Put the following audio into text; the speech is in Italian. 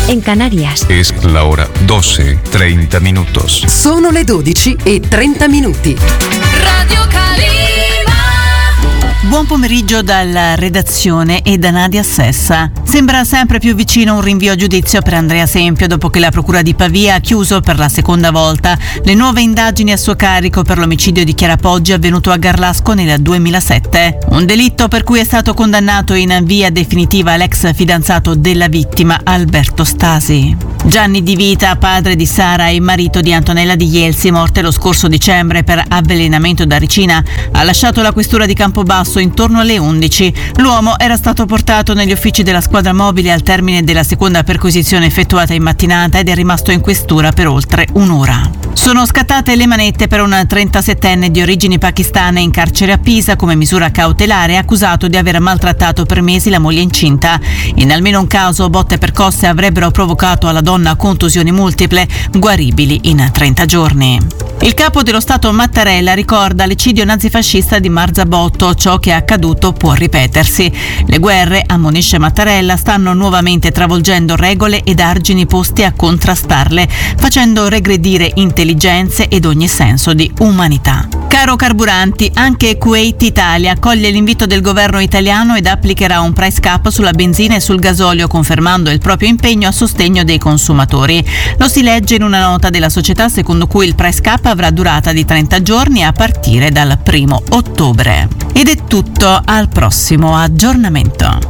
en Canarias. Es la hora 12:30 minutos. Sono le 12:30. Radio Calima. Buon pomeriggio dalla redazione e da Nadia Sessa. Sembra sempre più vicino un rinvio a giudizio per Andrea Sempio dopo che la procura di Pavia ha chiuso per la seconda volta le nuove indagini a suo carico per l'omicidio di Chiara Poggi avvenuto a Garlasco nel 2007. Un delitto per cui è stato condannato in via definitiva l'ex fidanzato della vittima, Alberto Stasi. Gianni Di Vita, padre di Sara e marito di Antonella Di Ielsi, morte lo scorso dicembre per avvelenamento da ricina, ha lasciato la questura di Campobasso intorno alle 11. L'uomo era stato portato negli uffici della squadra mobile al termine della seconda perquisizione effettuata in mattinata ed è rimasto in questura per oltre un'ora. Sono scattate le manette per un 37enne di origini pakistane in carcere a Pisa come misura cautelare, accusato di aver maltrattato per mesi la moglie incinta. In almeno un caso botte e percosse avrebbero provocato alla donna contusioni multiple, guaribili in 30 giorni. Il capo dello Stato Mattarella ricorda l'eccidio nazifascista di Marzabotto: ciò che è accaduto può ripetersi. Le guerre, ammonisce Mattarella, stanno nuovamente travolgendo regole ed argini posti a contrastarle, facendo regredire intelligenze ed ogni senso di umanità. Caro carburanti, anche Kuwait Italia accoglie l'invito del governo italiano ed applicherà un price cap sulla benzina e sul gasolio, confermando il proprio impegno a sostegno dei consumatori. Lo si legge in una nota della società secondo cui il price cap avrà durata di 30 giorni a partire dal 1° ottobre. Ed è tutto, al prossimo aggiornamento.